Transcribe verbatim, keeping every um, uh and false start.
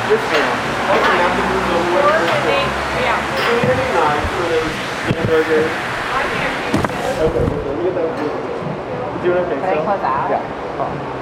This one. Also, now to move over. Yeah. three ninety-nine for those hamburgers. Okay, let me get that. You doing okay? Can I close out? Yeah.